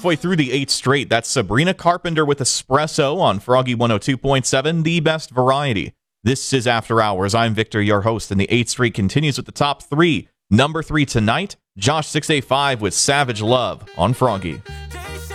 halfway through the 8th straight. That's Sabrina Carpenter with Espresso on Froggy 102.7, the best variety. This is After Hours. I'm Victor, your host, and the 8th straight continues with the top 3. Number 3 tonight, Josh 685 with Savage Love on Froggy.